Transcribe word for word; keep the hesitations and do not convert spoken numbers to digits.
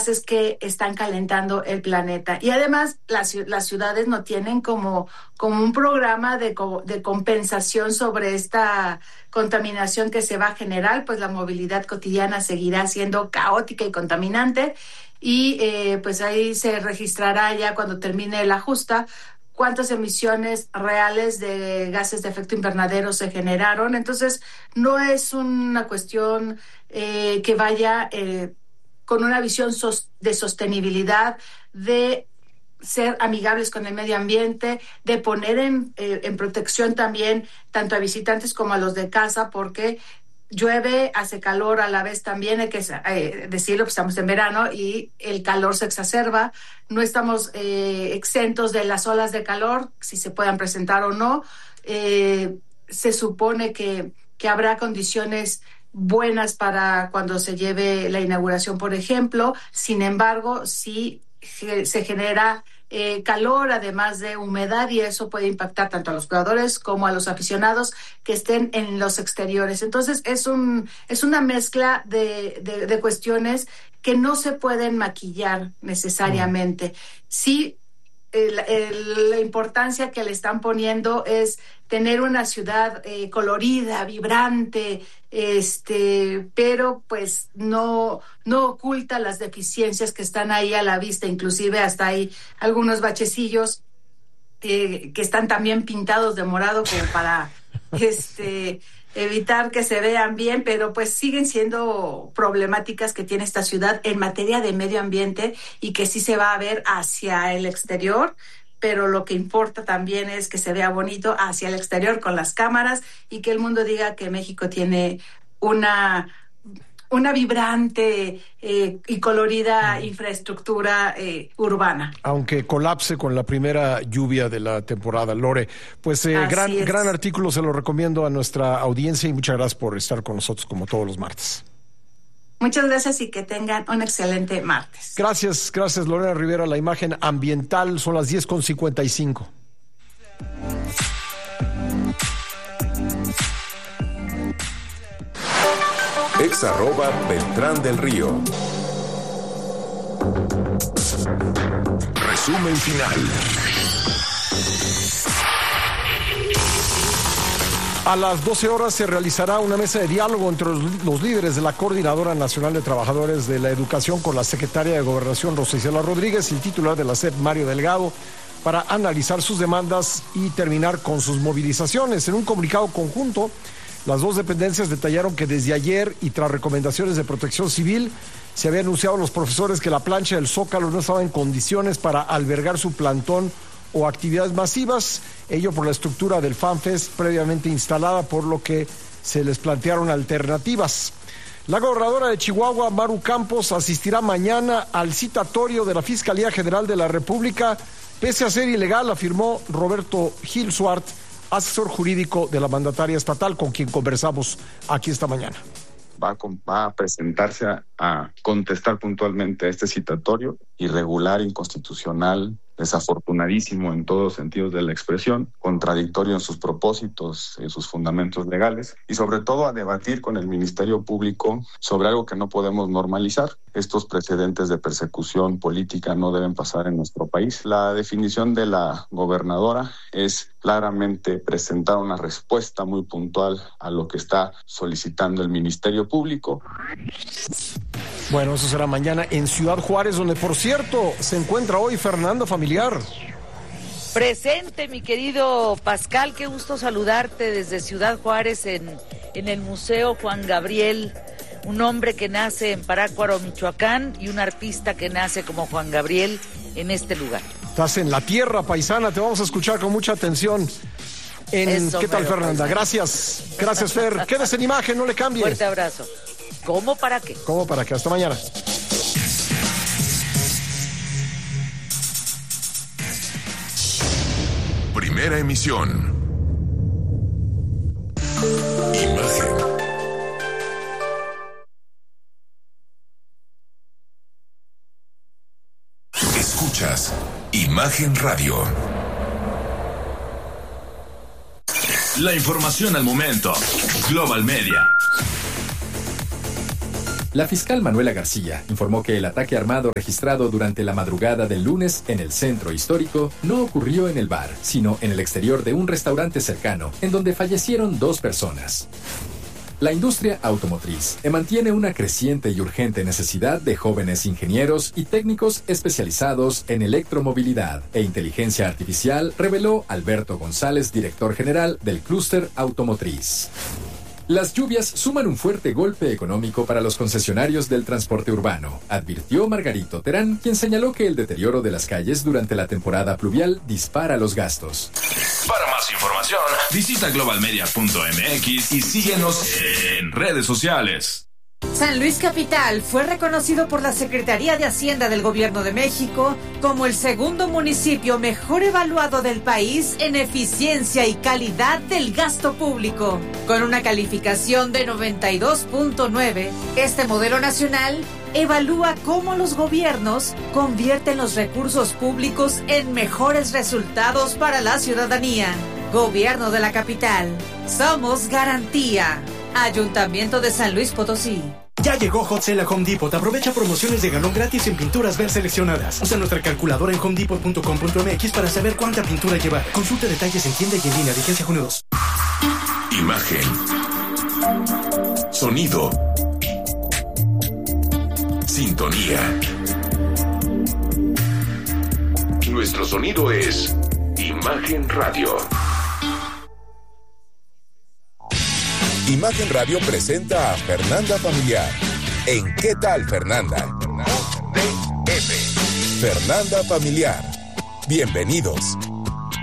gases que están calentando el planeta. Y además las, las ciudades no tienen como, como un programa de, de compensación sobre esta contaminación que se va a generar, pues la movilidad cotidiana seguirá siendo caótica y contaminante, y eh, pues ahí se registrará ya cuando termine la justa cuántas emisiones reales de gases de efecto invernadero se generaron. Entonces, no es una cuestión eh, que vaya eh, con una visión sos- de sostenibilidad, de ser amigables con el medio ambiente, de poner en, eh, en protección también tanto a visitantes como a los de casa, porque llueve, hace calor a la vez también, hay que eh, decirlo, pues estamos en verano y el calor se exacerba, no estamos eh, exentos de las olas de calor, si se puedan presentar o no, eh, se supone que, que habrá condiciones buenas para cuando se lleve la inauguración, por ejemplo. Sin embargo, sí se genera eh, calor, además de humedad, y eso puede impactar tanto a los jugadores como a los aficionados que estén en los exteriores. Entonces es un es una mezcla de, de, de cuestiones que no se pueden maquillar necesariamente. Sí, el, el, la importancia que le están poniendo es tener una ciudad eh, colorida, vibrante, este, pero pues no, no oculta las deficiencias que están ahí a la vista, inclusive hasta hay algunos bachecillos eh, que están también pintados de morado como para este evitar que se vean bien, pero pues siguen siendo problemáticas que tiene esta ciudad en materia de medio ambiente y que sí se va a ver hacia el exterior, pero lo que importa también es que se vea bonito hacia el exterior con las cámaras y que el mundo diga que México tiene una una vibrante eh, y colorida infraestructura eh, urbana. Aunque colapse con la primera lluvia de la temporada. Lore, pues eh, gran, gran artículo, se lo recomiendo a nuestra audiencia y muchas gracias por estar con nosotros como todos los martes. Muchas gracias y que tengan un excelente martes. Gracias, gracias Lorena Rivera. La imagen ambiental, son las diez con cincuenta y cinco. Ex arroba Beltrán del Río. Resumen final. A las doce horas se realizará una mesa de diálogo entre los líderes de la Coordinadora Nacional de Trabajadores de la Educación con la secretaria de Gobernación Rosa Isela Rodríguez y el titular de la S E P Mario Delgado para analizar sus demandas y terminar con sus movilizaciones. En un comunicado conjunto, las dos dependencias detallaron que desde ayer y tras recomendaciones de Protección Civil se había anunciado a los profesores que la plancha del Zócalo no estaba en condiciones para albergar su plantón o actividades masivas, ello por la estructura del FanFest previamente instalada, por lo que se les plantearon alternativas. La gobernadora de Chihuahua, Maru Campos, asistirá mañana al citatorio de la Fiscalía General de la República, pese a ser ilegal, afirmó Roberto Gil Suart, asesor jurídico de la mandataria estatal, con quien conversamos aquí esta mañana. Va a, va a presentarse a, a contestar puntualmente a este citatorio irregular, inconstitucional, desafortunadísimo en todos los sentidos de la expresión, contradictorio en sus propósitos, en sus fundamentos legales, y sobre todo a debatir con el Ministerio Público sobre algo que no podemos normalizar. Estos precedentes de persecución política no deben pasar en nuestro país. La definición de la gobernadora es claramente presentar una respuesta muy puntual a lo que está solicitando el Ministerio Público. Bueno, eso será mañana en Ciudad Juárez, donde, por cierto, se encuentra hoy Fernanda Familiar. Presente, mi querido Pascal, qué gusto saludarte desde Ciudad Juárez en, en el Museo Juan Gabriel, un hombre que nace en Parácuaro, Michoacán, y un artista que nace como Juan Gabriel en este lugar. Estás en la tierra paisana, te vamos a escuchar con mucha atención. En... Eso, ¿qué tal, Fernanda? Paisano. Gracias, gracias, Fer. Quédese en imagen, no le cambies. Fuerte abrazo. ¿Cómo para qué? ¿Cómo para qué? Hasta mañana. Primera emisión. Imagen. Escuchas Imagen Radio. La información al momento. Global Media. La fiscal Manuela García informó que el ataque armado registrado durante la madrugada del lunes en el centro histórico no ocurrió en el bar, sino en el exterior de un restaurante cercano, en donde fallecieron dos personas. La industria automotriz mantiene una creciente y urgente necesidad de jóvenes ingenieros y técnicos especializados en electromovilidad e inteligencia artificial, reveló Alberto González, director general del clúster automotriz. Las lluvias suman un fuerte golpe económico para los concesionarios del transporte urbano, advirtió Margarito Terán, quien señaló que el deterioro de las calles durante la temporada pluvial dispara los gastos. Para más información, visita global media punto m x y síguenos en redes sociales. San Luis Capital fue reconocido por la Secretaría de Hacienda del Gobierno de México como el segundo municipio mejor evaluado del país en eficiencia y calidad del gasto público. Con una calificación de noventa y dos punto nueve, este modelo nacional evalúa cómo los gobiernos convierten los recursos públicos en mejores resultados para la ciudadanía. Gobierno de la Capital. Somos garantía. Ayuntamiento de San Luis Potosí. Ya llegó Hot Sale a Home Depot. Aprovecha promociones de galón gratis en pinturas ver seleccionadas. Usa nuestra calculadora en home depot punto com punto m x para saber cuánta pintura llevar. Consulta detalles en tienda y en línea. Vigencia junio dos. Imagen. Sonido. Sintonía. Nuestro sonido es Imagen Radio. Imagen Radio presenta a Fernanda Familiar en ¿Qué tal, Fernanda? Fernanda Familiar. Bienvenidos.